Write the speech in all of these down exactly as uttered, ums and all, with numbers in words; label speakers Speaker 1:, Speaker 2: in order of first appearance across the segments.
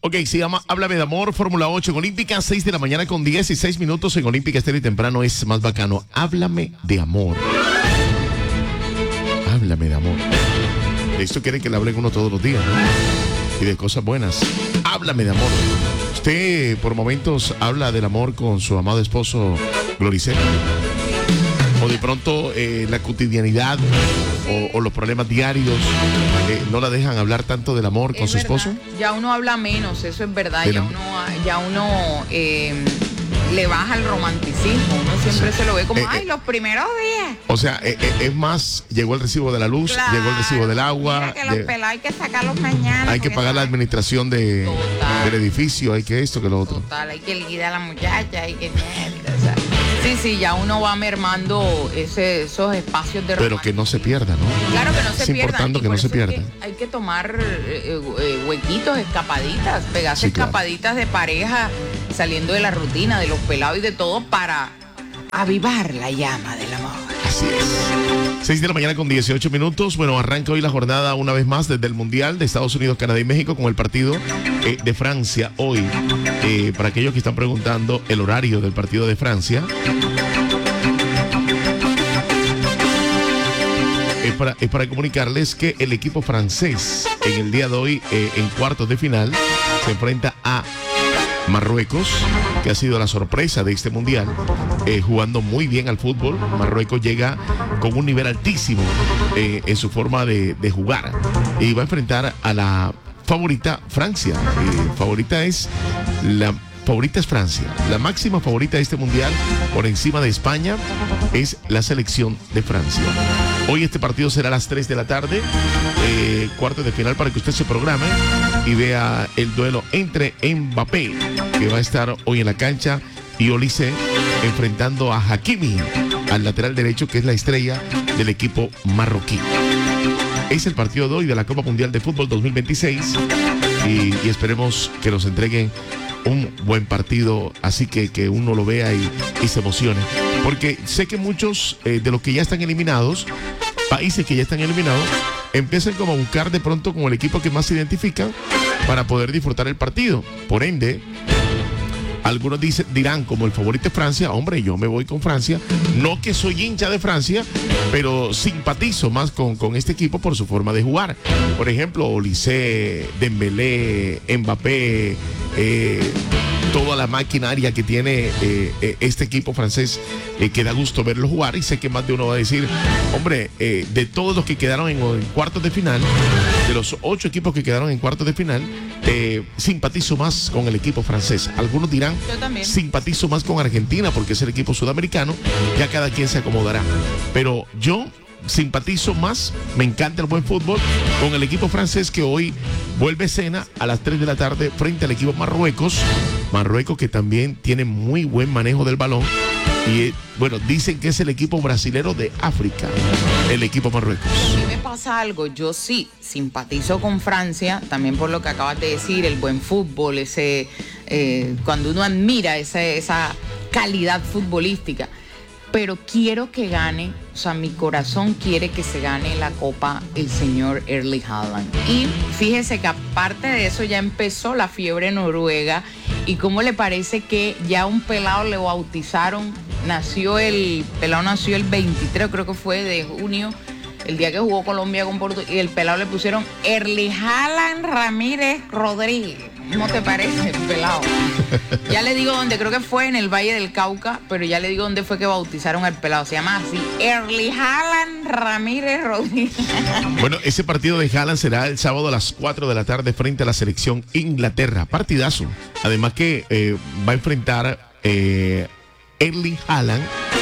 Speaker 1: Ok, se llama Háblame de Amor, Fórmula ocho en Olímpica, seis de la mañana con dieciséis minutos en Olímpica Estéreo y temprano es más bacano. Háblame de amor. Háblame de amor. De esto quieren que le hablen uno todos los días, ¿no? Y de cosas buenas. Háblame de amor. ¿Usted por momentos habla del amor con su amado esposo Gloricel? O de pronto eh, la cotidianidad o, o los problemas diarios eh, no la dejan hablar tanto del amor con
Speaker 2: es
Speaker 1: su
Speaker 2: verdad.
Speaker 1: esposo.
Speaker 2: Ya uno habla menos, eso es verdad.
Speaker 1: De
Speaker 2: Ya
Speaker 1: la...
Speaker 2: uno, ya uno eh, le baja el romanticismo. Uno siempre sí. se lo ve como, eh, ay, eh, los primeros días.
Speaker 1: O sea, eh, eh, es más, llegó el recibo de la luz,
Speaker 2: claro,
Speaker 1: llegó el recibo del agua.
Speaker 2: Mira que los de... pelados hay que sacarlos mañana.
Speaker 1: Hay que pagar sabe. la administración de, del edificio, hay que esto, que lo otro.
Speaker 2: Total, hay que liquidar a la muchacha, hay que... O sea, sí, sí, ya uno va mermando ese, esos espacios de
Speaker 1: Pero que no se pierda, ¿no?
Speaker 2: Claro que no se
Speaker 1: es
Speaker 2: pierdan.
Speaker 1: importante que no se pierda.
Speaker 2: Que hay que tomar eh, eh, huequitos, escapaditas, pegarse sí, escapaditas claro. de pareja, saliendo de la rutina, de los pelados y de todo para avivar la llama del amor.
Speaker 1: Así es. seis de la mañana con dieciocho minutos. Bueno, arranca hoy la jornada una vez más desde el Mundial de Estados Unidos, Canadá y México con el partido eh, de Francia hoy. Eh, para aquellos que están preguntando el horario del partido de Francia. Es para, es para comunicarles que el equipo francés en el día de hoy, eh, en cuartos de final, se enfrenta a Marruecos, que ha sido la sorpresa de este mundial, eh, jugando muy bien al fútbol. Marruecos llega con un nivel altísimo eh, en su forma de, de jugar y va a enfrentar a la favorita Francia. Eh, favorita es la favorita es Francia. La máxima favorita de este mundial, por encima de España, es la selección de Francia. Hoy este partido será a las tres de la tarde, eh, cuartos de final, para que usted se programe y vea el duelo entre Mbappé, que va a estar hoy en la cancha, y Olise enfrentando a Hakimi, al lateral derecho, que es la estrella del equipo marroquí. Es el partido de hoy de la Copa Mundial de Fútbol dos mil veintiséis y, y esperemos que nos entreguen un buen partido, así que que uno lo vea y, y se emocione, porque sé que muchos eh, de los que ya están eliminados, países que ya están eliminados, empiezan como a buscar de pronto como el equipo que más se identifican para poder disfrutar el partido. Por ende, algunos dicen, dirán, como el favorito es Francia, hombre, yo me voy con Francia. No que soy hincha de Francia, pero simpatizo más con, con este equipo por su forma de jugar. Por ejemplo, Olise, Dembélé, Mbappé, eh, toda la maquinaria que tiene eh, eh, este equipo francés, eh, que da gusto verlo jugar. Y sé que más de uno va a decir, hombre, eh, de todos los que quedaron en, en cuartos de final, de los ocho equipos que quedaron en cuartos de final, eh, simpatizo más con el equipo francés. Algunos dirán,
Speaker 2: yo también
Speaker 1: simpatizo más con Argentina porque es el equipo sudamericano. Ya cada quien se acomodará, pero yo simpatizo más, me encanta el buen fútbol, con el equipo francés, que hoy vuelve escena a las tres de la tarde frente al equipo Marruecos. Marruecos, que también tiene muy buen manejo del balón. Y bueno, dicen que es el equipo brasilero de África, el equipo Marruecos.
Speaker 2: A mí me pasa algo, yo sí simpatizo con Francia, también por lo que acabas de decir, el buen fútbol, ese eh, cuando uno admira esa, esa calidad futbolística. Pero quiero que gane, o sea, mi corazón quiere que se gane la Copa el señor Erling Haaland. Y fíjese que aparte de eso ya empezó la fiebre noruega. ¿Y cómo le parece que ya un pelado le bautizaron? Nació el, pelado nació el veintitrés, creo que fue de junio, el día que jugó Colombia con Portugal, y el pelado le pusieron Erling Haaland Ramírez Rodríguez. ¿Cómo te parece, pelado? Ya le digo dónde, creo que fue en el Valle del Cauca, pero ya le digo dónde fue que bautizaron al pelado. Se llama así, Erling Haaland Ramírez Rodríguez.
Speaker 1: Bueno, ese partido de Haaland será el sábado a las cuatro de la tarde frente a la selección Inglaterra. Partidazo. Además que eh, va a enfrentar eh, Erling Haaland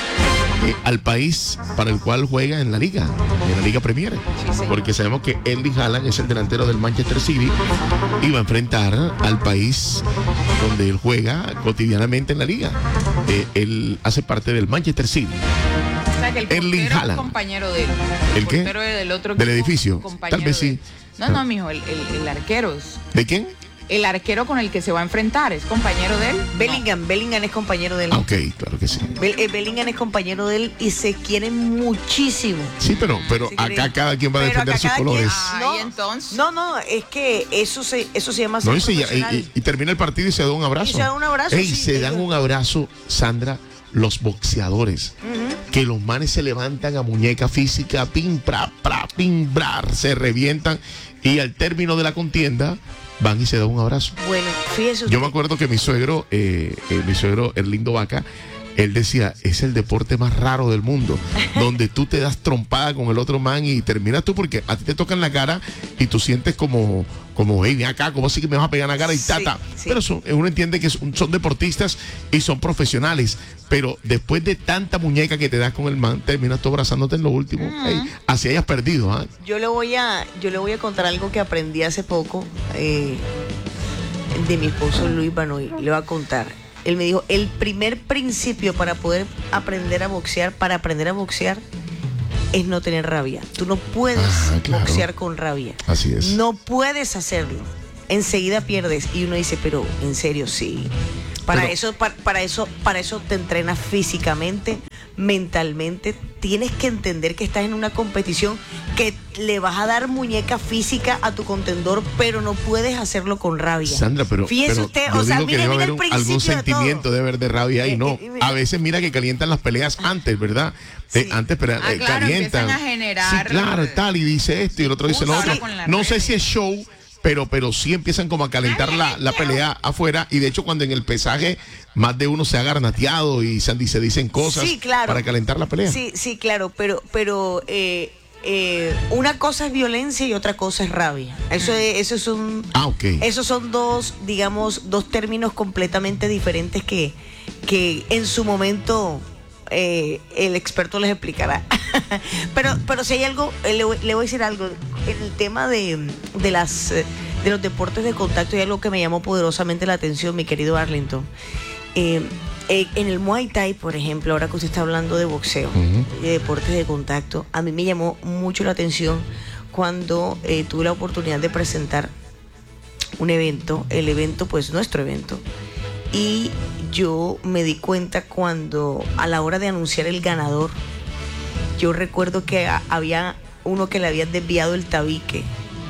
Speaker 1: Eh, al país para el cual juega en la liga, en la Liga Premier, sí, porque sabemos que Erling Haaland es el delantero del Manchester City y va a enfrentar al país donde él juega cotidianamente en la liga. Eh, él hace parte del Manchester City.
Speaker 2: O sea, que el
Speaker 1: Erling
Speaker 2: portero
Speaker 1: Haaland
Speaker 2: es compañero de él.
Speaker 1: ¿El,
Speaker 2: ¿El
Speaker 1: qué?
Speaker 2: Portero del otro
Speaker 1: del edificio. Tal vez sí.
Speaker 2: No, no, mijo, el, el, el arquero es.
Speaker 1: ¿De quién?
Speaker 2: el arquero con el que se va a enfrentar. ¿Es compañero de él?
Speaker 3: Bellingham, no. Bellingham es compañero de él.
Speaker 1: Ah, ok, claro que sí.
Speaker 3: Bell, eh, Bellingham es compañero de él y se quieren muchísimo.
Speaker 1: Sí, pero, pero acá cada quien va a defender sus colores.
Speaker 2: Quien, no, entonces.
Speaker 3: no, no, es que eso se, eso se llama
Speaker 1: no,
Speaker 3: ser
Speaker 1: y, y, y termina el partido y se da un abrazo. Y
Speaker 3: se da un abrazo.
Speaker 1: Ey,
Speaker 3: sí,
Speaker 1: se dan un abrazo, Sandra, los boxeadores.
Speaker 3: Uh-huh.
Speaker 1: Que los manes se levantan a muñeca física, pim, pra, pra, pim, brar, se revientan y al término de la contienda van y se dan un abrazo.
Speaker 3: Bueno, fíjese usted.
Speaker 1: Yo me acuerdo que mi suegro, eh, eh, mi suegro Erlindo Vaca, él decía, es el deporte más raro del mundo, donde tú te das trompada con el otro man y terminas tú porque a ti te tocan la cara y tú sientes como, como, hey, ven acá, ¿cómo así que me vas a pegar en la cara? Y tata. Sí, sí. Pero son, uno entiende que son, son deportistas y son profesionales, pero después de tanta muñeca que te das con el man, terminas tú abrazándote en lo último. Uh-huh. Hey, así hayas perdido. ¿eh?
Speaker 3: Yo le voy a, yo le voy a contar algo que aprendí hace poco eh, de mi esposo Luis Banoy. Le voy a contar. Él me dijo, el primer principio para poder aprender a boxear, para aprender a boxear, es no tener rabia. Tú no puedes ah, claro. boxear con rabia.
Speaker 1: Así es.
Speaker 3: No puedes hacerlo. Enseguida pierdes. Y uno dice, pero en serio, sí. Para pero, eso, para, para eso, para eso te entrenas físicamente, mentalmente. Tienes que entender que estás en una competición que le vas a dar muñeca física a tu contendor, pero no puedes hacerlo con rabia.
Speaker 1: Sandra, pero,
Speaker 3: fíjese
Speaker 1: pero
Speaker 3: usted,
Speaker 1: yo
Speaker 3: o sea,
Speaker 1: digo que
Speaker 3: mire,
Speaker 1: debe
Speaker 3: mire
Speaker 1: haber
Speaker 3: el principio
Speaker 1: algún sentimiento
Speaker 3: de,
Speaker 1: de haber de rabia ahí, no. A veces mira que calientan las peleas antes, ¿verdad? Sí. Eh, antes pero,
Speaker 2: ah,
Speaker 1: eh,
Speaker 2: claro,
Speaker 1: calientan.
Speaker 2: A generar,
Speaker 1: sí, claro, tal, y dice esto y el otro dice lo otro. No sé si es show, pero, pero sí empiezan como a calentar la, la pelea afuera, y de hecho cuando en el pesaje más de uno se ha garnateado y se, se dicen cosas
Speaker 3: sí, claro.
Speaker 1: para calentar la pelea.
Speaker 3: Sí, sí, claro, pero, pero eh, eh, una cosa es violencia y otra cosa es rabia. Eso, es, eso son,
Speaker 1: ah, okay.
Speaker 3: esos son dos, digamos, dos términos completamente diferentes que, que en su momento eh, el experto les explicará. pero, pero si hay algo, le, le voy a decir algo. En el tema de, de las de los deportes de contacto, hay algo que me llamó poderosamente la atención, mi querido Arlington. Eh, eh, en el Muay Thai, por ejemplo, ahora que usted está hablando de boxeo, uh-huh. de deportes de contacto, a mí me llamó mucho la atención cuando eh, tuve la oportunidad de presentar un evento, el evento, pues nuestro evento, y yo me di cuenta cuando a la hora de anunciar el ganador, yo recuerdo que a, había uno que le habían desviado el tabique,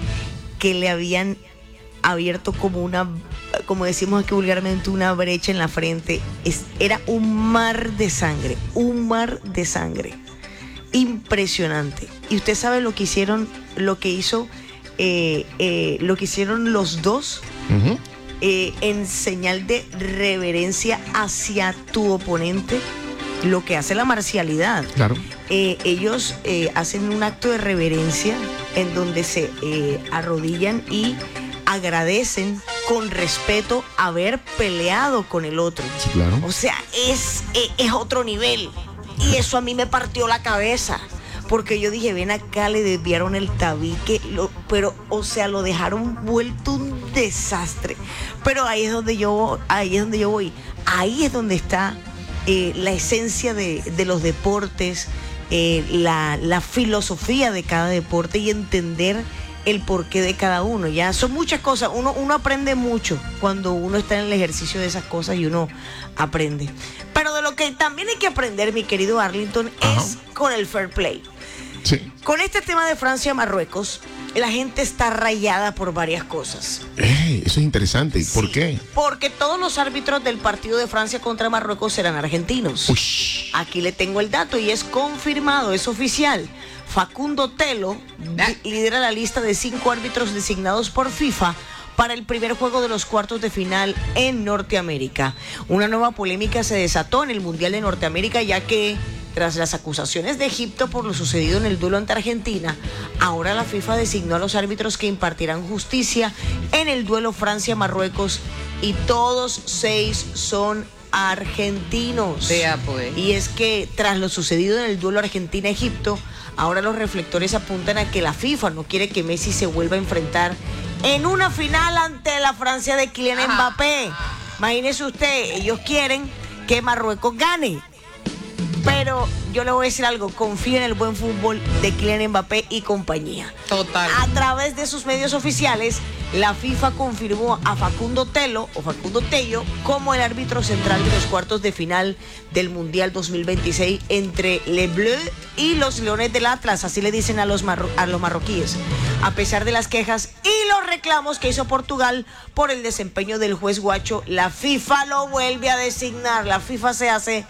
Speaker 3: que le habían abierto como una, como decimos aquí vulgarmente, una brecha en la frente. Es, era un mar de sangre, un mar de sangre. Impresionante. Y usted sabe lo que hicieron, lo que hizo, eh, eh, lo que hicieron los dos, uh-huh. eh, en señal de reverencia hacia tu oponente. Lo que hace la marcialidad.
Speaker 1: Claro.
Speaker 3: Eh, ellos eh, hacen un acto de reverencia en donde se eh, arrodillan y agradecen con respeto haber peleado con el otro.
Speaker 1: Sí, claro.
Speaker 3: O sea, es, es, es otro nivel. Y eso a mí me partió la cabeza. Porque yo dije, ven acá, le desviaron el tabique, lo, pero, o sea, lo dejaron vuelto un desastre. Pero ahí es donde yo, ahí es donde yo voy. Ahí es donde está Eh, la esencia de, de los deportes, eh, la, la filosofía de cada deporte y entender el porqué de cada uno. Ya son muchas cosas, uno, uno aprende mucho cuando uno está en el ejercicio de esas cosas y uno aprende. Pero de lo que también hay que aprender, mi querido Arlington, Ajá. es con el fair play.
Speaker 1: Sí.
Speaker 3: Con este tema de Francia-Marruecos, la gente está rayada por varias cosas.
Speaker 1: Eh, eso es interesante. ¿Por sí, qué?
Speaker 3: Porque todos los árbitros del partido de Francia contra Marruecos serán argentinos.
Speaker 1: Ush.
Speaker 3: Aquí le tengo el dato y es confirmado, es oficial. Facundo Telo lidera la lista de cinco árbitros designados por FIFA para el primer juego de los cuartos de final en Norteamérica. Una nueva polémica se desató en el Mundial de Norteamérica, ya que tras las acusaciones de Egipto por lo sucedido en el duelo ante Argentina, ahora la FIFA designó a los árbitros que impartirán justicia en el duelo Francia-Marruecos y todos seis son argentinos.
Speaker 2: Vea, pues.
Speaker 3: Y es que tras lo sucedido en el duelo Argentina-Egipto, ahora los reflectores apuntan a que la FIFA no quiere que Messi se vuelva a enfrentar en una final ante la Francia de Kylian Ajá. Mbappé. Imagínese usted, ellos quieren que Marruecos gane. Pero yo le voy a decir algo, confío en el buen fútbol de Kylian Mbappé y compañía.
Speaker 2: Total.
Speaker 3: A través de sus medios oficiales, la FIFA confirmó a Facundo Telo o Facundo Tello como el árbitro central de los cuartos de final del Mundial dos mil veintiséis entre Les Bleus y los Leones del Atlas, así le dicen a los, marro- a los marroquíes, a pesar de las quejas y los reclamos que hizo Portugal por el desempeño del juez Guacho. La FIFA lo vuelve a designar, la FIFA se hace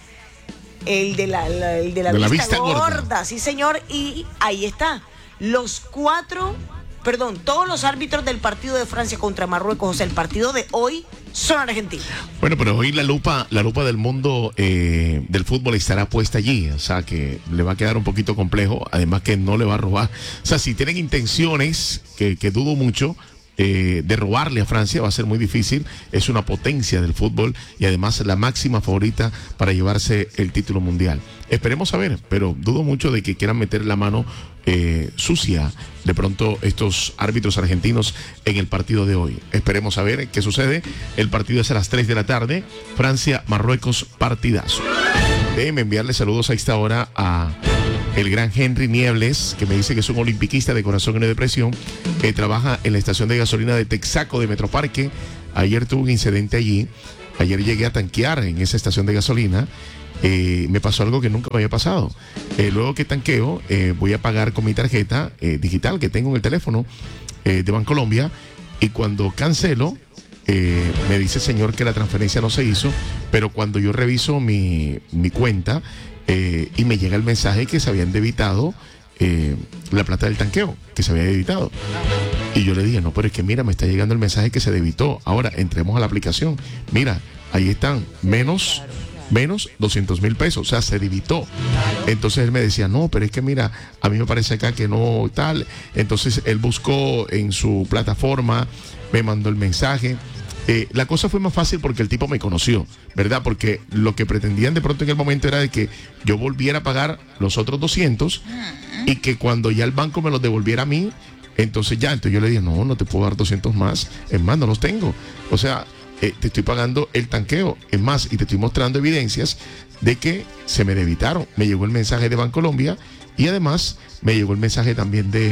Speaker 3: el de la, la- el de la,
Speaker 1: De la
Speaker 3: vista,
Speaker 1: vista gorda.
Speaker 3: gorda, sí señor, y ahí está, los cuatro, perdón, todos los árbitros del partido de Francia contra Marruecos, o sea, el partido de hoy, son argentinos.
Speaker 1: Bueno, pero hoy la lupa, la lupa del mundo eh, del fútbol estará puesta allí, o sea que le va a quedar un poquito complejo, además que no le va a robar. O sea, si tienen intenciones, que, que dudo mucho, eh, de robarle a Francia, va a ser muy difícil. Es una potencia del fútbol y además la máxima favorita para llevarse el título mundial. Esperemos a ver, pero dudo mucho de que quieran meter la mano eh, sucia de pronto estos árbitros argentinos en el partido de hoy. Esperemos a ver qué sucede. El partido es a las tres de la tarde. Francia, Marruecos, partidazo. Déjenme enviarle saludos a esta hora a el gran Henry Niebles, que me dice que es un olimpiquista de corazón y de depresión, que trabaja en la estación de gasolina de Texaco de Metroparque. Ayer tuve un incidente allí. Ayer llegué a tanquear en esa estación de gasolina. Eh, me pasó algo que nunca me había pasado. Eh, luego que tanqueo, eh, voy a pagar con mi tarjeta eh, digital que tengo en el teléfono eh, de Bancolombia, y cuando cancelo, eh, me dice el señor que la transferencia no se hizo, pero cuando yo reviso mi, mi cuenta eh, y me llega el mensaje que se habían debitado eh, la plata del tanqueo, que se había debitado. Y yo le dije, no, pero es que mira, me está llegando el mensaje que se debitó. Ahora, entremos a la aplicación. Mira, ahí están, menos... menos doscientos mil pesos, o sea, se debitó. Entonces él me decía, no, pero es que mira, a mí me parece acá que no tal. Entonces él buscó en su plataforma, me mandó el mensaje. Eh, la cosa fue más fácil porque el tipo me conoció, ¿verdad? Porque lo que pretendían de pronto en el momento era de que yo volviera a pagar los otros doscientos y que cuando ya el banco me los devolviera a mí, entonces ya, entonces yo le dije, no, no te puedo dar doscientos más, es más, no los tengo. O sea, Eh, te estoy pagando el tanqueo, es más, y te estoy mostrando evidencias de que se me debitaron. Me llegó el mensaje de Bancolombia y además me llegó el mensaje también de,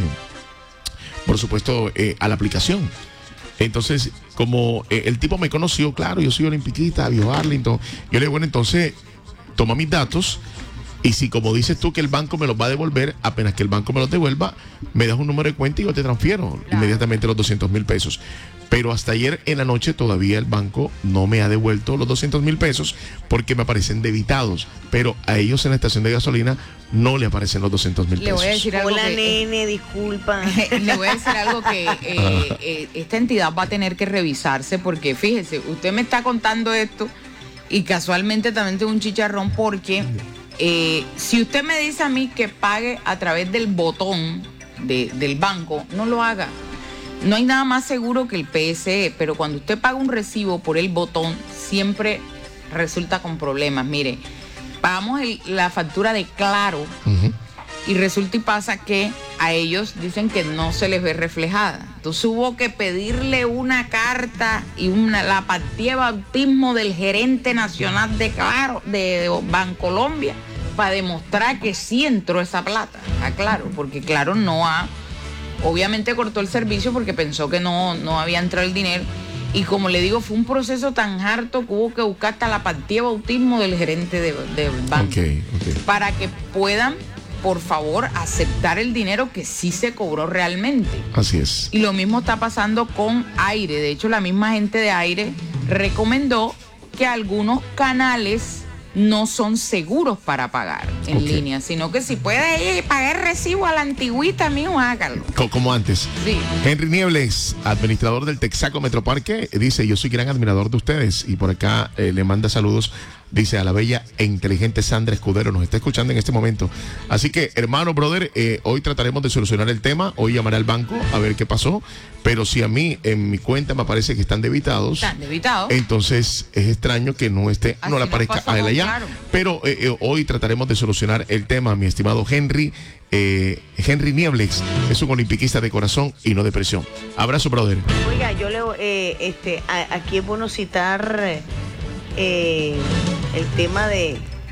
Speaker 1: por supuesto, eh, a la aplicación. Entonces, como eh, el tipo me conoció, claro, yo soy olimpiquista, Bio Arlington, yo le digo, bueno, entonces toma mis datos y si, como dices tú, que el banco me los va a devolver, apenas que el banco me los devuelva, me das un número de cuenta y yo te transfiero claro. inmediatamente los doscientos mil pesos. Pero hasta ayer en la noche todavía el banco no me ha devuelto los doscientos mil pesos porque me aparecen debitados. Pero a ellos en la estación de gasolina no le aparecen los doscientos mil pesos.
Speaker 2: Le voy a decir algo
Speaker 3: Hola,
Speaker 2: que,
Speaker 3: nene, disculpa.
Speaker 2: Le voy a decir algo que eh, eh, esta entidad va a tener que revisarse porque fíjese, usted me está contando esto y casualmente también tengo un chicharrón porque eh, si usted me dice a mí que pague a través del botón de, del banco, no lo haga. No hay nada más seguro que el P S E, pero cuando usted paga un recibo por el botón, siempre resulta con problemas. Mire, pagamos el, la factura de Claro uh-huh. y resulta y pasa que a ellos dicen que no se les ve reflejada. Entonces hubo que pedirle una carta y una, la partida de bautismo del gerente nacional de Claro, de Bancolombia, para demostrar que sí entró esa plata a Claro, porque Claro no ha... Obviamente cortó el servicio porque pensó que no, no había entrado el dinero. Y como le digo, fue un proceso tan harto que hubo que buscar hasta la partida de bautismo del gerente de, del banco.
Speaker 1: Okay, okay.
Speaker 2: Para que puedan, por favor, aceptar el dinero que sí se cobró realmente.
Speaker 1: Así es.
Speaker 2: Y lo mismo está pasando con Aire. De hecho, la misma gente de Aire recomendó que algunos canales no son seguros para pagar en okay. línea, sino que si puede ir pagar recibo a la antigüita, mijo, hágalo.
Speaker 1: Como antes.
Speaker 2: Sí.
Speaker 1: Henry Niebles, administrador del Texaco Metroparque, dice, yo soy gran admirador de ustedes, y por acá eh, le manda saludos, dice, a la bella e inteligente Sandra Escudero, nos está escuchando en este momento. Así que, hermano, brother, eh, hoy trataremos de solucionar el tema, hoy llamaré al banco a ver qué pasó, pero si a mí en mi cuenta me parece que están debitados,
Speaker 2: están debitados,
Speaker 1: entonces es extraño que no esté,
Speaker 2: así
Speaker 1: no le aparezca a él allá, claro. Pero eh, eh, hoy trataremos de solucionar el tema, mi estimado Henry. Eh, Henry Niebles es un olimpiquista de corazón y no de presión. Abrazo, brother.
Speaker 3: Oiga, yo le eh, este, a, aquí es bueno citar eh, el tema de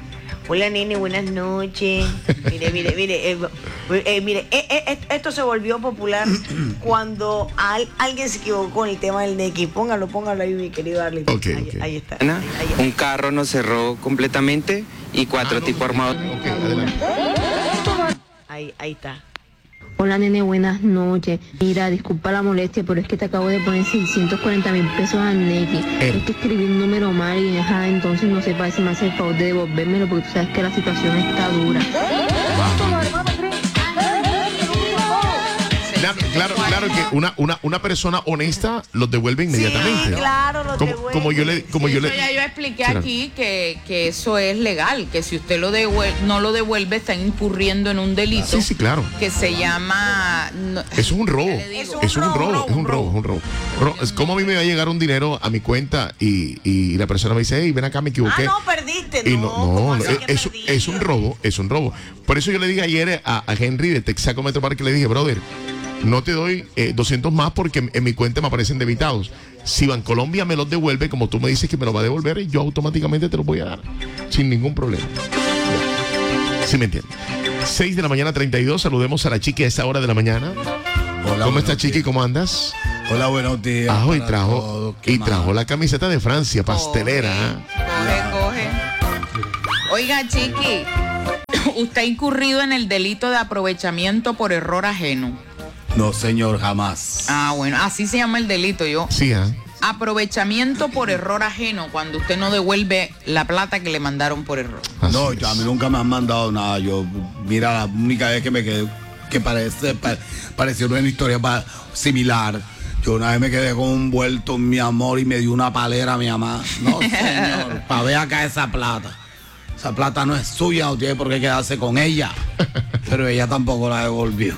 Speaker 3: Hola, nene, buenas noches. Mire, mire, mire, eh, eh, mire, eh, eh, esto se volvió popular cuando al, alguien se equivocó con el tema del Neki. Póngalo, póngalo ahí, mi querido Arlito.
Speaker 1: Okay,
Speaker 3: ahí,
Speaker 1: okay.
Speaker 3: ahí está. Ahí, ahí está.
Speaker 4: Un carro nos cerró completamente y cuatro
Speaker 1: Ah, no,
Speaker 4: tipos
Speaker 1: no,
Speaker 4: armados.
Speaker 1: ok, adelante.
Speaker 3: Ahí, ahí está.
Speaker 5: Hola nene, buenas noches. Mira, disculpa la molestia, pero es que te acabo de poner seiscientos cuarenta mil pesos al Neki.
Speaker 1: Eh.
Speaker 5: Es que escribí un número mal y ajá, entonces no sé para si me hace el favor de devolvérmelo porque tú sabes que la situación está dura.
Speaker 1: Claro, claro, claro que una, una, una persona honesta los devuelve inmediatamente.
Speaker 3: Sí, claro, los
Speaker 1: como,
Speaker 3: devuelve.
Speaker 1: como yo le, como
Speaker 2: Sí,
Speaker 1: yo
Speaker 2: eso
Speaker 1: le,
Speaker 2: ya yo expliqué
Speaker 1: Sí, no.
Speaker 2: aquí que, que eso es legal, que si usted lo devuelve, no lo devuelve, está incurriendo en un delito
Speaker 1: sí, sí, claro.
Speaker 2: que se llama... no-
Speaker 1: Eso es un robo.
Speaker 2: ¿Qué le digo?
Speaker 1: Eso es un robo, es un robo, es un robo. Ro- es como a mí me va a llegar un dinero a mi cuenta y, y la persona me dice, hey, ven acá, me
Speaker 3: Ah,
Speaker 1: equivoqué.
Speaker 3: no, perdiste.
Speaker 1: Y
Speaker 3: No,
Speaker 1: no,
Speaker 3: ¿cómo
Speaker 1: no,
Speaker 3: así
Speaker 1: es,
Speaker 3: que
Speaker 1: es-
Speaker 3: perdiste?
Speaker 1: es un robo, es un robo. Por eso yo le dije ayer a, a Henry de Texaco Metro Park, que le dije, brother, no te doy eh, doscientos más porque en mi cuenta me aparecen debitados. Si Bancolombia me los devuelve, como tú me dices que me los va a devolver, yo automáticamente te los voy a dar, sin ningún problema. ¿Sí me entiendes? seis de la mañana, treinta y dos, saludemos a la Chiqui a esta hora de la mañana.
Speaker 6: Hola,
Speaker 1: ¿Cómo está
Speaker 6: buenos
Speaker 1: Chiqui?
Speaker 6: días.
Speaker 1: ¿Cómo andas?
Speaker 6: Hola, buenos días.
Speaker 1: Ah, y
Speaker 6: para
Speaker 1: trajo,
Speaker 6: todos. ¿Qué
Speaker 1: y
Speaker 6: más?
Speaker 1: trajo la camiseta de Francia, pastelera.
Speaker 2: Coge, coge, coge. Oiga, Chiqui, usted ha incurrido en el delito de aprovechamiento por error ajeno.
Speaker 6: No, señor, jamás.
Speaker 2: Ah, bueno, así se llama el delito, yo.
Speaker 1: Sí, ¿ah?
Speaker 2: Aprovechamiento por error ajeno, cuando usted no devuelve la plata que le mandaron por error.
Speaker 1: Así
Speaker 6: no,
Speaker 1: es.
Speaker 6: yo, a mí nunca me han mandado nada. Yo, mira, la única vez que me quedé, que parece, pa- pareció una historia pa- similar. Yo una vez me quedé con un vuelto, mi amor, y me dio una palera a mi mamá. No, señor, para ver acá esa plata. Esa plata no es suya, no tiene por qué quedarse con ella. Pero ella tampoco la devolvió.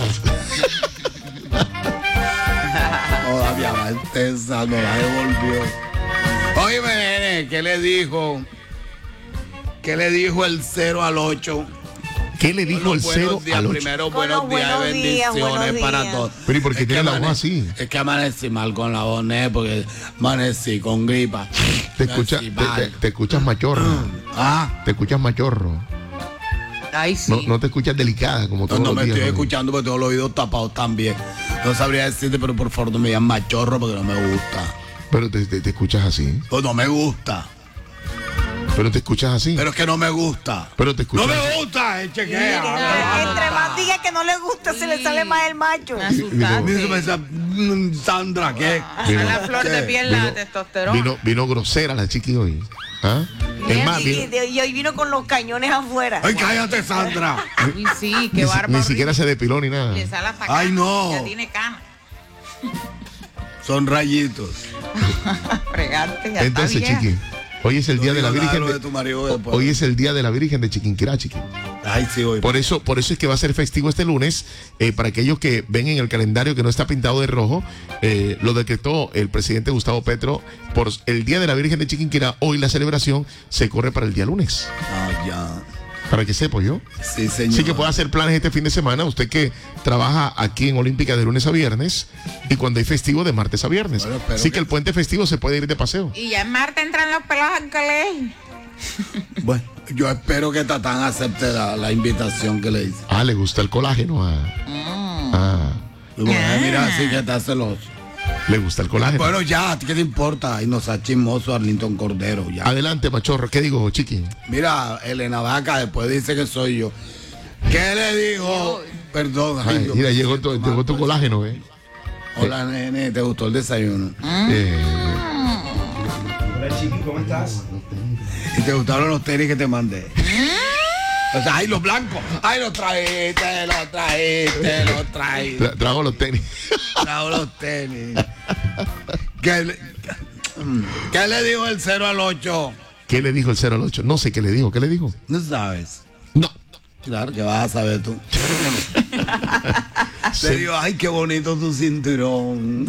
Speaker 6: Toda mi mamá esa no la devolvió. Oye, nene, ¿qué le dijo? ¿Qué le dijo el cero al ocho?
Speaker 1: ¿Qué le dijo el cero
Speaker 6: Buenos días,
Speaker 1: al ocho?
Speaker 6: primero,
Speaker 3: Con
Speaker 6: buenos
Speaker 3: los
Speaker 6: días y
Speaker 3: buenos días,
Speaker 6: bendiciones
Speaker 3: buenos
Speaker 6: para
Speaker 3: días.
Speaker 6: todos.
Speaker 1: Pero ¿y por qué
Speaker 6: Es
Speaker 1: tiene
Speaker 6: que
Speaker 1: la voz
Speaker 6: amane-
Speaker 1: así?
Speaker 6: Es que amanecí mal con la voz, nene, porque amanecí con gripa.
Speaker 1: Te, escucha,
Speaker 6: Amanecí
Speaker 1: te,
Speaker 6: mal.
Speaker 1: te- te escuchas machorro.
Speaker 6: Ah,
Speaker 1: Te escuchas machorro.
Speaker 2: Ay, sí.
Speaker 1: No, no te escuchas delicada como
Speaker 6: no,
Speaker 1: todos
Speaker 6: no
Speaker 1: los
Speaker 6: me
Speaker 1: días.
Speaker 6: estoy
Speaker 1: ¿no?
Speaker 6: escuchando porque tengo los oídos tapados también. No sabría decirte, pero por favor no me digan machorro porque no me gusta.
Speaker 1: Pero te, te- te escuchas así.
Speaker 6: Pues no me gusta.
Speaker 1: Pero te escuchas así.
Speaker 6: Pero es que no me gusta.
Speaker 1: Pero te
Speaker 6: No
Speaker 1: escuchas
Speaker 6: me gusta, es chequea.
Speaker 3: Mire,
Speaker 6: no me
Speaker 3: entre
Speaker 6: gusta.
Speaker 3: más diga que no le gusta, se le sale más el macho.
Speaker 2: Me asustaste.
Speaker 6: Mira, me dice, mm, Sandra, ¿qué?
Speaker 2: A la flor de
Speaker 6: ¿Qué?
Speaker 2: piel, la testosterona.
Speaker 1: Vino, vino grosera la Chiqui hoy. ¿Ah? Es más,
Speaker 3: Y,
Speaker 1: vino-
Speaker 3: y de- y hoy vino con los cañones afuera.
Speaker 6: Ay, cállate, Sandra.
Speaker 2: Uy, sí,
Speaker 1: ni,
Speaker 2: qué
Speaker 1: si-
Speaker 2: bárbaro.
Speaker 1: ni siquiera se depiló ni nada.
Speaker 2: Le sale hasta
Speaker 6: Ay,
Speaker 2: cana,
Speaker 6: no.
Speaker 2: Ya tiene cana.
Speaker 6: Son rayitos.
Speaker 2: Fregarte, ya
Speaker 1: Entonces,
Speaker 2: está vieja.
Speaker 1: Chiqui, hoy es el día
Speaker 6: No
Speaker 1: de la
Speaker 6: digo nada
Speaker 1: Virgen
Speaker 6: lo
Speaker 1: de,
Speaker 6: de tu marido después.
Speaker 1: hoy es el día de la Virgen de Chiquinquirá, Chiqui.
Speaker 6: Ay, sí, hoy.
Speaker 1: Por eso, por eso es que va a ser festivo este lunes. eh, para aquellos que ven en el calendario que no está pintado de rojo, eh, lo decretó el presidente Gustavo Petro por el Día de la Virgen de Chiquinquirá. Hoy la celebración se corre para el día lunes.
Speaker 6: Ah, ya.
Speaker 1: Para que sepa yo.
Speaker 6: Sí, señor.
Speaker 1: Así que puede hacer planes este fin de semana. Usted que trabaja aquí en Olímpica de lunes a viernes y cuando hay festivo de martes a viernes.
Speaker 6: Bueno, espero
Speaker 1: Así que
Speaker 6: que-
Speaker 1: el puente festivo se puede ir de paseo.
Speaker 2: Y ya en Marte entran los pelos al colegio.
Speaker 6: Bueno, yo espero que Tatán acepte la, la invitación que le hice.
Speaker 1: Ah, le gusta el colágeno. Ah, ah,
Speaker 6: Y bueno, mira, así que está celoso.
Speaker 1: le gusta el colágeno.
Speaker 6: Bueno, ya, ¿a ti qué te importa? Ay, no sea chismoso Arlington Cordero, ya.
Speaker 1: Adelante, machorro. ¿Qué digo, Chiqui?
Speaker 6: Mira, Elena Vaca después dice que soy yo. ¿Qué le dijo? Perdón. ay,
Speaker 1: Ay,
Speaker 6: Dios
Speaker 1: mira,
Speaker 6: mío,
Speaker 1: llegó
Speaker 6: siento
Speaker 1: tu,
Speaker 6: mal,
Speaker 1: llegó tu
Speaker 6: pues.
Speaker 1: colágeno, ¿eh?
Speaker 6: Hola, nene, ¿te gustó el desayuno?
Speaker 1: Eh,
Speaker 7: Hola Chiqui, ¿cómo estás?
Speaker 6: ¿Y te gustaron los tenis que te mandé? O sea, ay, los blancos. Ay, los trajiste, los trajiste, los trajiste.
Speaker 1: tra- trajo los tenis.
Speaker 6: Trajo los tenis. ¿Qué le, ¿Qué le dijo el cero al ocho?
Speaker 1: ¿Qué le dijo el cero al ocho? No sé qué le dijo. ¿Qué le dijo?
Speaker 6: No sabes.
Speaker 1: No.
Speaker 6: Claro que vas a saber tú.
Speaker 1: Se-
Speaker 6: Le digo, ay, qué bonito tu cinturón.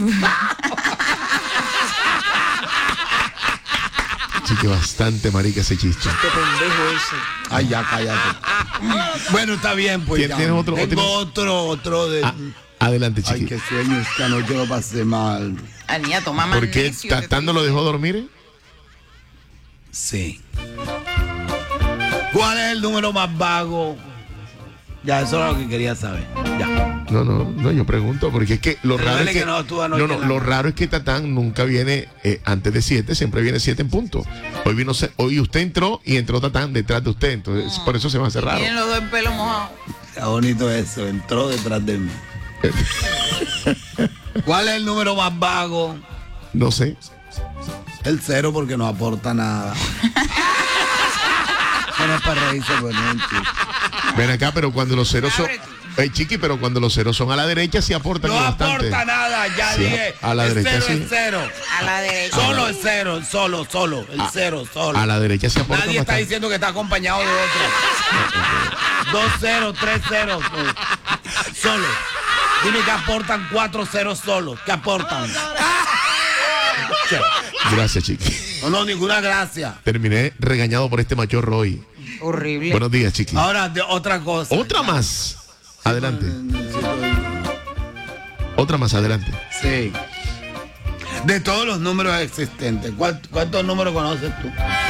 Speaker 1: Chiqui, bastante marica ese chiste.
Speaker 3: Qué pendejo ese.
Speaker 6: Ay, ya, cállate. Bueno, está bien, pues.
Speaker 1: ¿Tien-
Speaker 6: ya.
Speaker 1: tienes otro-
Speaker 6: Tengo
Speaker 1: otro?
Speaker 6: otro, otro de.
Speaker 1: Ah, adelante,
Speaker 6: Ay,
Speaker 1: Chiqui.
Speaker 6: qué sueño, esta noche lo pasé mal.
Speaker 2: Ah, niña, toma
Speaker 1: ¿Por qué
Speaker 2: magnesio, te
Speaker 1: Tatán no lo dejó dormir?
Speaker 6: Sí. ¿Cuál es el número más vago? Ya, eso es lo que quería saber. Ya.
Speaker 1: No, no, no, yo pregunto, porque es que lo
Speaker 6: Pero
Speaker 1: raro es
Speaker 6: dale
Speaker 1: que,
Speaker 6: que no, tú
Speaker 1: no,
Speaker 6: anoche
Speaker 1: no,
Speaker 6: la-
Speaker 1: lo raro es que Tatán nunca viene eh, antes de siete, siempre viene siete en punto. Hoy vino, se- hoy usted entró y entró Tatán detrás de usted, entonces por eso se va a hacer raro.
Speaker 2: Tienen los dos el pelo mojado.
Speaker 6: Está bonito eso, entró detrás de mí. ¿Cuál es el número más vago?
Speaker 1: No sé.
Speaker 6: El cero, porque no aporta nada. No es para reírse, pues, no, chico.
Speaker 1: Ven acá, pero cuando los ceros son.
Speaker 2: Abre tú.
Speaker 1: Eh, chiqui, pero cuando los ceros son a la derecha sí aportan
Speaker 6: No
Speaker 1: bastante.
Speaker 6: aporta nada, ya
Speaker 1: Sí,
Speaker 6: dije.
Speaker 1: a la
Speaker 6: el
Speaker 1: derecha
Speaker 6: cero
Speaker 1: sí.
Speaker 6: es cero.
Speaker 2: A la derecha.
Speaker 6: Solo el cero, el solo, solo. El
Speaker 1: A-
Speaker 6: cero, solo.
Speaker 1: A la derecha sí aportan
Speaker 6: Nadie está
Speaker 1: bastante.
Speaker 6: diciendo que está acompañado de otro. Dos ceros, tres ceros. Solo. Dime que aportan cuatro ceros solos. ¿Qué aportan?
Speaker 1: Gracias, chiqui.
Speaker 6: No, no, ninguna gracia.
Speaker 1: Terminé regañado por este machorro hoy.
Speaker 2: Horrible.
Speaker 1: Buenos días, chiqui.
Speaker 6: Ahora, de otra cosa.
Speaker 1: Otra más. Adelante.
Speaker 6: Necesito-
Speaker 1: Otra más, adelante.
Speaker 6: Sí. De todos los números existentes, ¿cuál- ¿cuántos números conoces tú?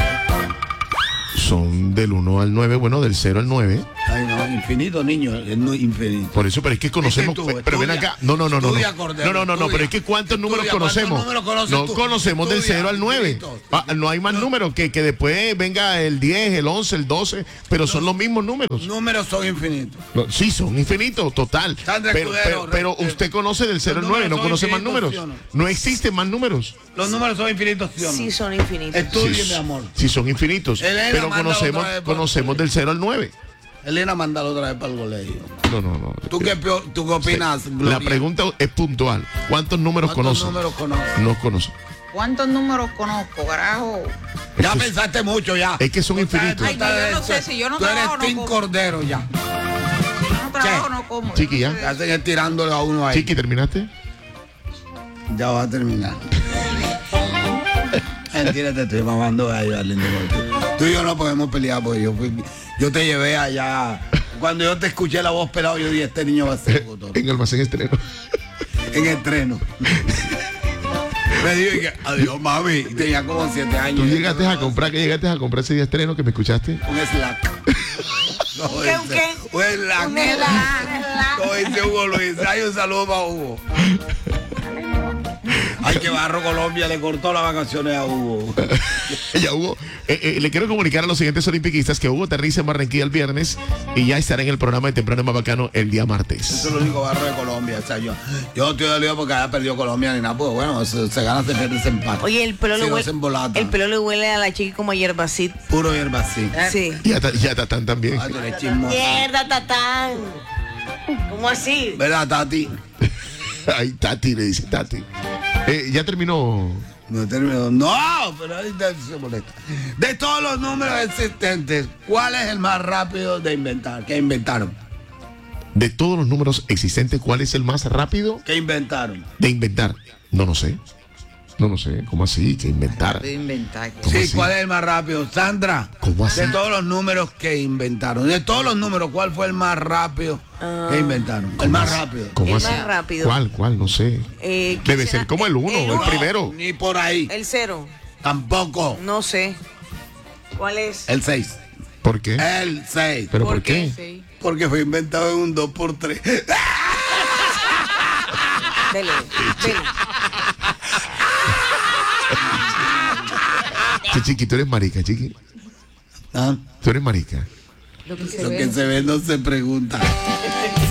Speaker 1: Son del uno al nueve, bueno, del cero al nueve.
Speaker 6: Ay, no, infinito, niño, es no infinito.
Speaker 1: Por eso, pero es que conocemos.
Speaker 6: Es que tú,
Speaker 1: pero ven
Speaker 6: estudia,
Speaker 1: acá. No, no, no, no.
Speaker 6: estudia,
Speaker 1: No,
Speaker 6: Cordero,
Speaker 1: no, no, no, no,
Speaker 6: estudia.
Speaker 1: pero es que ¿cuántos números
Speaker 6: Estudia, ¿cuántos
Speaker 1: conocemos?
Speaker 6: números conoces
Speaker 1: No
Speaker 6: tú?
Speaker 1: conocemos del
Speaker 6: Estudia,
Speaker 1: cero al nueve.
Speaker 6: infinitos.
Speaker 1: Ah, no hay más números, que, que después venga el diez, el once, el doce, pero son los mismos números.
Speaker 6: Números son infinitos.
Speaker 1: No, sí, son infinitos, total.
Speaker 6: Sandra
Speaker 1: Pero,
Speaker 6: Escudero,
Speaker 1: pero, pero
Speaker 6: re-
Speaker 1: usted conoce del cero al
Speaker 6: los
Speaker 1: nueve, no
Speaker 6: números son
Speaker 1: conoce más números.
Speaker 6: infinitos, ¿sí o no?
Speaker 1: No existen más números.
Speaker 6: Los números son infinitos, ¿sí o no?
Speaker 3: Sí, son infinitos.
Speaker 6: Estudie,
Speaker 1: Sí,
Speaker 6: mi amor.
Speaker 1: sí, son infinitos.
Speaker 6: Elena,
Speaker 1: Pero
Speaker 6: mándalo
Speaker 1: conocemos,
Speaker 6: otra vez, por
Speaker 1: conocemos
Speaker 6: favor.
Speaker 1: del cero al nueve.
Speaker 6: Elena, mándalo otra vez para el colegio.
Speaker 1: No, no, no.
Speaker 6: ¿Tú qué, pio- tú qué opinas,
Speaker 1: La
Speaker 6: Gloria?
Speaker 1: pregunta es puntual. ¿Cuántos números
Speaker 6: ¿Cuántos
Speaker 1: conoce?
Speaker 6: números conoces?
Speaker 1: No conoce.
Speaker 2: ¿Cuántos números conozco, carajo?
Speaker 6: Ya
Speaker 1: Es que-
Speaker 6: pensaste mucho, ya.
Speaker 1: es que son
Speaker 6: Tú estás-
Speaker 1: infinitos.
Speaker 6: tú
Speaker 2: Ay, no, yo no
Speaker 6: estás-
Speaker 2: sé, si yo no
Speaker 6: Tú eres
Speaker 2: trabajo, no
Speaker 6: Tim
Speaker 2: como.
Speaker 6: Cordero, ya.
Speaker 2: Yo no trabajo, no como.
Speaker 1: Chiqui, ya.
Speaker 6: Te hacen es tirándole a uno ahí.
Speaker 1: Chiqui, ¿terminaste?
Speaker 6: Ya va a terminar. Mentira, te estoy mamando a Arlindo. Tú y yo no podemos pelear porque yo, fui- yo te llevé allá. Cuando yo te escuché la voz pelado, yo dije, este niño va a ser locutor.
Speaker 1: En almacén estreno.
Speaker 6: En el treno. Me dijo que, adiós, mami. Y tenía como siete años.
Speaker 1: Tú llegaste a comprar, que llegaste a comprar ese día estreno que me escuchaste.
Speaker 6: Un slack. No,
Speaker 3: ¿Qué,
Speaker 6: dice,
Speaker 3: un qué?
Speaker 6: Un slack.
Speaker 3: Un slack.
Speaker 6: Como dice Hugo Luis. Hay un saludo para Hugo. Ay, que Barro Colombia le cortó las vacaciones a Hugo.
Speaker 1: Ya Hugo, eh, eh, le quiero comunicar a los siguientes olimpiquistas que Hugo aterriza en Barranquilla el viernes y ya estará en el programa de Temprano Más Bacano el día martes.
Speaker 6: Eso es el único barro de Colombia. O sea, yo, yo no estoy dolido porque haya perdido Colombia ni nada. Pues bueno, se, se gana, se pierde, se empata.
Speaker 3: Oye, el pelo,
Speaker 6: Si
Speaker 3: le
Speaker 6: no,
Speaker 3: huele,
Speaker 6: se embolata.
Speaker 3: el pelo le huele a la chiqui como a hierbacit.
Speaker 6: Puro hierba así.
Speaker 3: Sí.
Speaker 1: Ya, ta- ya Tatán también.
Speaker 6: Ay, tú eres chismosa.
Speaker 3: Mierda, tatán. ¿Cómo así?
Speaker 6: ¿Verdad, Tati?
Speaker 1: Ay, Tati, le dice Tati. Eh, ya terminó.
Speaker 6: No terminó. No, pero ahí te- se molesta. De todos los números existentes, ¿cuál es el más rápido de inventar? ¿Qué inventaron?
Speaker 1: De todos los números existentes, ¿cuál es el más rápido
Speaker 6: ¿Qué inventaron?
Speaker 1: de inventar? No lo sé. No lo sé. ¿Cómo así? ¿Que inventar?
Speaker 2: De inventar.
Speaker 1: ¿Cómo
Speaker 6: Sí,
Speaker 1: así?
Speaker 6: ¿cuál es el más rápido? Sandra.
Speaker 1: ¿Cómo así?
Speaker 6: De todos los números que inventaron. De todos los números, ¿cuál fue el más rápido que inventaron? El más rápido.
Speaker 1: ¿Cómo
Speaker 3: El
Speaker 1: así?
Speaker 3: más rápido.
Speaker 1: ¿Cuál? ¿Cuál? No sé.
Speaker 3: Eh, ¿qué
Speaker 1: Debe
Speaker 3: será?
Speaker 1: ser como el uno, el,
Speaker 3: uno.
Speaker 1: primero.
Speaker 6: Ni por ahí.
Speaker 3: El cero.
Speaker 6: Tampoco.
Speaker 3: No sé. ¿Cuál es?
Speaker 6: El seis.
Speaker 1: ¿Por qué?
Speaker 6: El seis.
Speaker 1: ¿Pero
Speaker 3: ¿por
Speaker 1: por qué?
Speaker 2: Sí.
Speaker 6: Porque fue inventado en un dos por tres.
Speaker 3: Dele, dele.
Speaker 1: Sí, chiqui, tú eres marica, chiqui.
Speaker 6: ¿Ah?
Speaker 1: Tú eres marica.
Speaker 2: Lo que se
Speaker 6: Lo
Speaker 2: ve.
Speaker 6: que se ve no se pregunta.